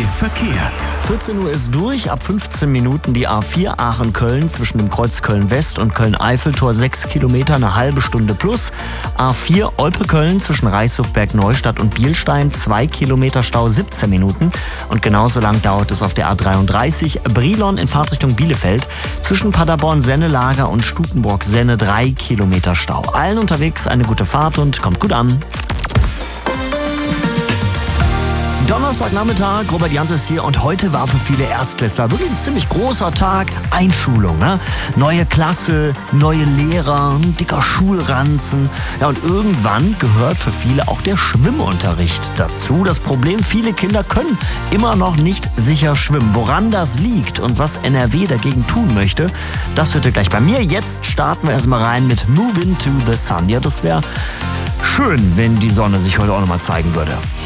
Verkehr. 14 Uhr ist durch, ab 15 Minuten die A4 Aachen-Köln zwischen dem Kreuz Köln-West und Köln-Eiffeltor 6 Kilometer, eine halbe Stunde plus. A4 Olpe-Köln zwischen Reichshofberg-Neustadt und Bielstein 2 Kilometer Stau, 17 Minuten. Und genauso lang dauert es auf der A33 Brilon in Fahrtrichtung Bielefeld zwischen Paderborn-Sennelager und Stukenburg-Senne 3 Kilometer Stau. Allen unterwegs eine gute Fahrt und kommt gut an. Donnerstagnachmittag, Robert Jans ist hier und heute war für viele Erstklässler wirklich ein ziemlich großer Tag. Einschulung, ne? Neue Klasse, neue Lehrer, ein dicker Schulranzen. Ja, und irgendwann gehört für viele auch der Schwimmunterricht dazu. Das Problem, viele Kinder können immer noch nicht sicher schwimmen. Woran das liegt und was NRW dagegen tun möchte, das hört ihr gleich bei mir. Jetzt starten wir erstmal rein mit Move Into the Sun. Ja, das wäre schön, wenn die Sonne sich heute auch nochmal zeigen würde.